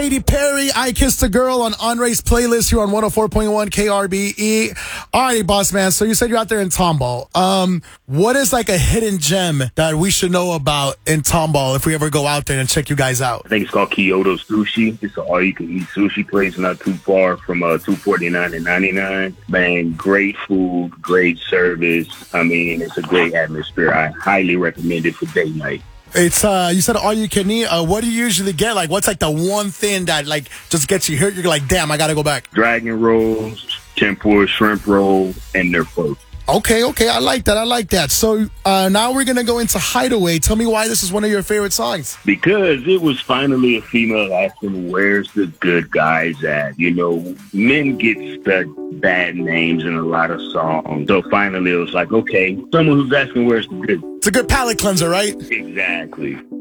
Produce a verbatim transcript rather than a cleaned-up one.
Katy Perry, I Kissed a Girl on Andre's playlist here on one oh four point one K R B E. All right, boss man. So you said you're out there in Tomball. Um, what is like a hidden gem that we should know about in Tomball if we ever go out there and check you guys out? I think it's called Kyoto Sushi. It's an all-you-can-eat sushi place not too far from uh, two forty-nine and ninety-nine. Man, great food, great service. I mean, it's a great atmosphere. I highly recommend it for date night. It's uh, you said all you can eat. Uh, what do you usually get? Like, what's like the one thing that like just gets you here? You're like, damn, I gotta go back. Dragon rolls, tempura shrimp roll, and their pho. Okay, okay, I like that. I like that. So uh, now we're gonna go into Hideaway. Tell me why this is one of your favorite songs. Because it was finally a female asking, "Where's the good guys at?" You know, men get stuck bad names in a lot of songs. So finally, it was like, okay, someone who's asking, "Where's the good?" It's a good palate cleanser, right? Exactly.